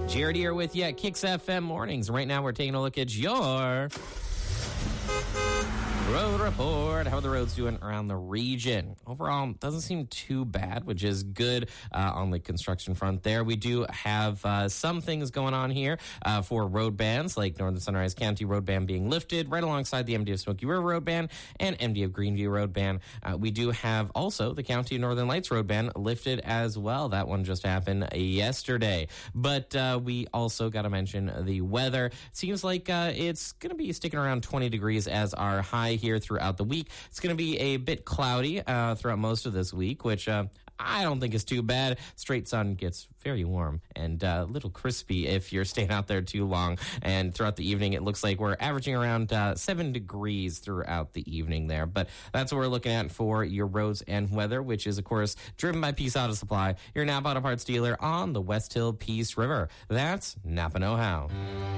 Jared here with you at Kicks FM Mornings. Right now we're taking a look at your road report. How are the roads doing around the region? Overall, doesn't seem too bad, which is good on the construction front there. We do have some things going on here for road bans, like Northern Sunrise County road ban being lifted right alongside the MD of Smoky River road ban and MD of Greenview road ban. We do have also the County of Northern Lights road ban lifted as well. That one just happened yesterday. But we also got to mention the weather. Seems like it's going to be sticking around 20 degrees as our high here throughout the week. It's going to be a bit cloudy throughout most of this week, which I don't think is too bad. Straight sun gets very warm and a little crispy if you're staying out there too long. And throughout the evening, it looks like we're averaging around 7 degrees throughout the evening there. But that's what we're looking at for your roads and weather, which is, of course, driven by Peace Auto Supply, your Napa Auto Parts dealer on the West Hill Peace River. That's Napa Know How.